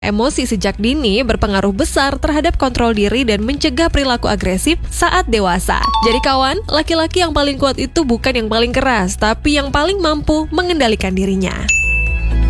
Emosi sejak dini berpengaruh besar terhadap kontrol diri dan mencegah perilaku agresif saat dewasa. Jadi kawan, laki-laki yang paling kuat itu bukan yang paling keras, tapi yang paling mampu mengendalikan dirinya.